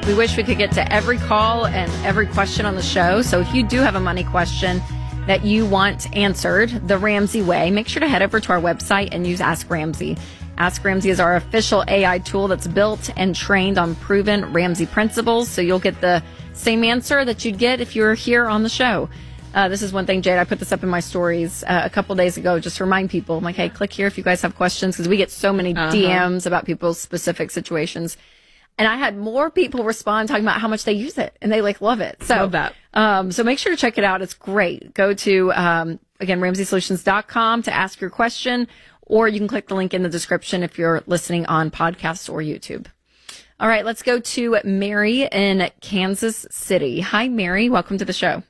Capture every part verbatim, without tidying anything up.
We wish we could get to every call and every question on the show. So if you do have a money question that you want answered the Ramsey way, make sure to head over to our website and use Ask Ramsey. Ask Ramsey is our official A I tool that's built and trained on proven Ramsey principles. So you'll get the same answer that you'd get if you were here on the show. Uh, this is one thing, Jade, I put this up in my stories uh, a couple days ago just to remind people. I'm like, hey, click here if you guys have questions, because we get so many uh-huh. D Ms about people's specific situations. And I had more people respond talking about how much they use it, and they like love it. So, love that. Um, so make sure to check it out. It's great. Go to, um, again, ramsey solutions dot com to ask your question, or you can click the link in the description if you're listening on podcast or YouTube. All right, let's go to Mary in Kansas City. Hi, Mary. Welcome to the show.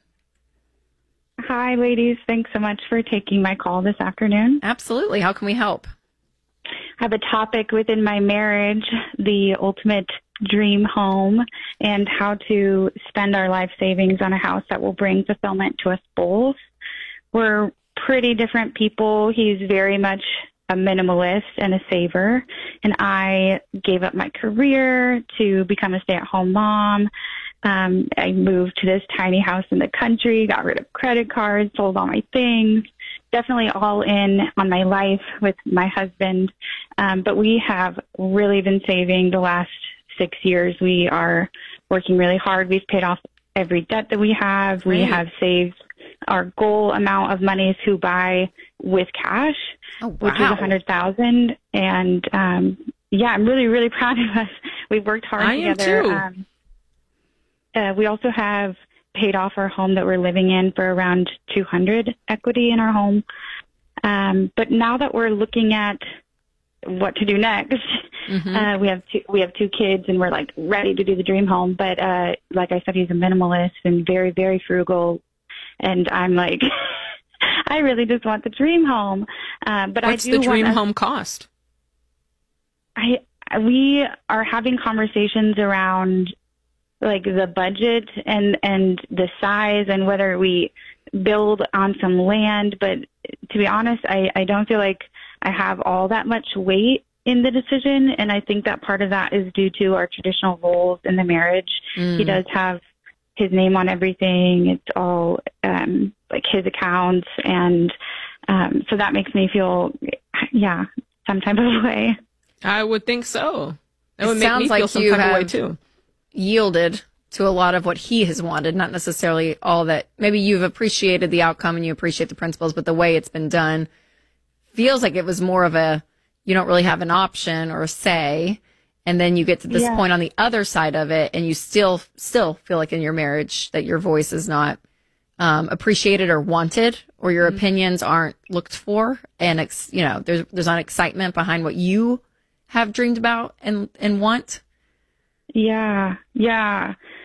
Hi, ladies. Thanks so much for taking my call this afternoon. Absolutely. How can we help? I have a topic within my marriage, the ultimate dream home, and how to spend our life savings on a house that will bring fulfillment to us both. We're pretty different people. He's very much a minimalist and a saver, and I gave up my career to become a stay-at-home mom. Um, I moved to this tiny house in the country, got rid of credit cards, sold all my things. Definitely all in on my life with my husband. Um, but we have really been saving the last six years. We are working really hard. We've paid off every debt that we have. Great. We have saved our goal amount of money to buy with cash, oh, wow. which is a hundred thousand. And, um, yeah, I'm really, really proud of us. We've worked hard I together. Am too. Um, uh, we also have paid off our home that we're living in for around two hundred equity in our home. Um, but now that we're looking at what to do next, mm-hmm. uh, we have two, we have two kids, and we're like ready to do the dream home. But, uh, like I said, he's a minimalist and very, very frugal. And I'm like, I really just want the dream home. Uh, but What's I do the dream want home cost? I, we are having conversations around like the budget and, and the size and whether we build on some land. But to be honest, I, I don't feel like I have all that much weight in the decision. And I think that part of that is due to our traditional roles in the marriage. Mm. He does have his name on everything. It's all, um, like his accounts. And, um, so that makes me feel, yeah, some type of way. I would think so. That It would make sounds me like feel some you type of way have- too. Yielded to a lot of what he has wanted, not necessarily all that. Maybe you've appreciated the outcome and you appreciate the principles, but the way it's been done feels like it was more of a, you don't really have an option or a say. And then you get to this Yeah. point on the other side of it, and you still, still feel like in your marriage that your voice is not um, appreciated or wanted, or your mm-hmm. opinions aren't looked for. And, ex- you know, there's, there's not excitement behind what you have dreamed about and, and want. Yeah, yeah.